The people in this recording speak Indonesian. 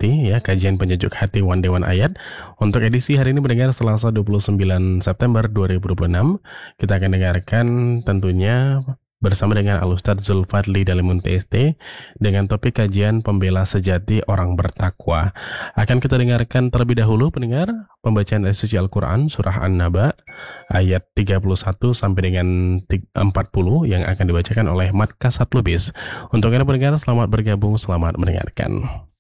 hati ya, kajian penyejuk hati One Day One Ayat. Untuk edisi hari ini mendengar Selasa 29 September 2026, kita akan dengarkan tentunya bersama dengan Al-Ustadz Zulfadli Dalimun TST dengan topik kajian pembela sejati orang bertakwa. Akan kita dengarkan terlebih dahulu pendengar pembacaan ayat suci Al-Quran surah An-Naba ayat 31 sampai dengan 40 yang akan dibacakan oleh Mat Kasat Lubis. Untuk Anda pendengar, selamat bergabung, selamat mendengarkan.